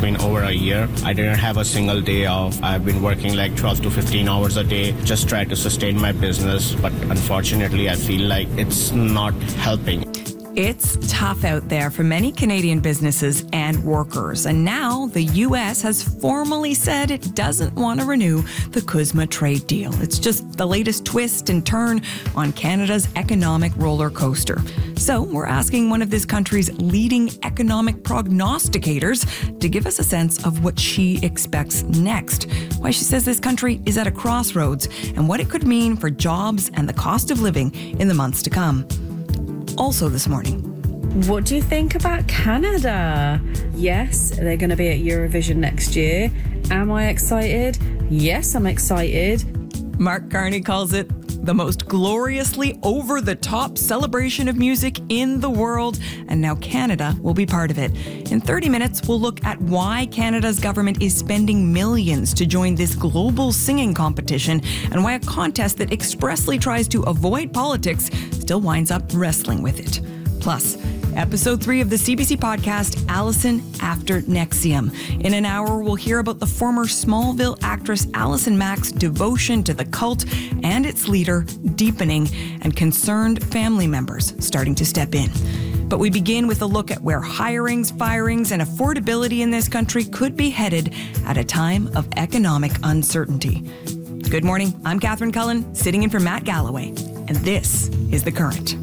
been over a year. I didn't have a single day off. I've been working like 12 to 15 hours a day, just try to sustain my business. But unfortunately, I feel like it's not helping. It's tough out there for many Canadian businesses and workers. And now the U.S. has formally said it doesn't want to renew the CUSMA trade deal. It's just the latest twist and turn on Canada's economic roller coaster. So we're asking one of this country's leading economic prognosticators to give us a sense of what she expects next, why she says this country is at a crossroads, and what it could mean for jobs and the cost of living in the months to come. Also this morning. What do you think about Canada? Yes, they're going to be at Eurovision next year. Am I excited? Yes, I'm excited. Mark Carney calls it the most gloriously over-the-top celebration of music in the world, and now Canada will be part of it. In 30 minutes, we'll look at why Canada's government is spending millions to join this global singing competition, and why a contest that expressly tries to avoid politics still winds up wrestling with it. Plus, Episode 3 of the CBC podcast, Alison After NXIVM. In an hour, we'll hear about the former Smallville actress Allison Mack's devotion to the cult and its leader deepening, and concerned family members starting to step in. But we begin with a look at where hirings, firings, and affordability in this country could be headed at a time of economic uncertainty. Good morning, I'm Catherine Cullen, sitting in for Matt Galloway, and this is The Current.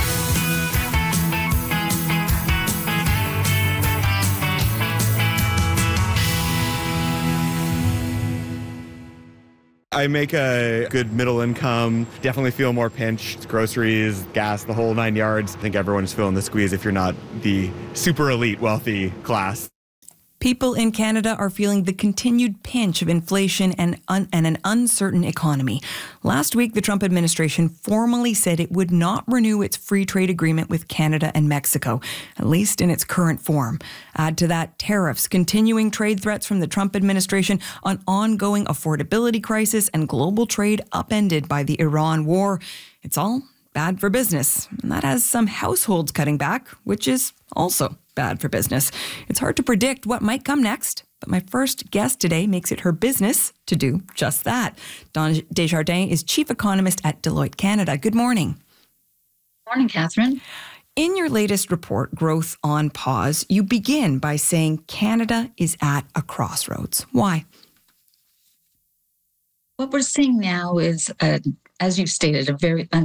I make a good middle income, definitely feel more pinched. Groceries, gas, the whole 9 yards. I think everyone's feeling the squeeze if you're not the super elite wealthy class. People in Canada are feeling the continued pinch of inflation and an uncertain economy. Last week, the Trump administration formally said it would not renew its free trade agreement with Canada and Mexico, at least in its current form. Add to that tariffs, continuing trade threats from the Trump administration, an ongoing affordability crisis, and global trade upended by the Iran war. It's all bad for business, and that has some households cutting back, which is also bad for business. It's hard to predict what might come next, but my first guest today makes it her business to do just that. Dawn Desjardins is chief economist at Deloitte Canada. Good morning. Morning, Catherine. In your latest report, Growth on Pause, you begin by saying Canada is at a crossroads. Why? What we're seeing now is, as you've stated, a very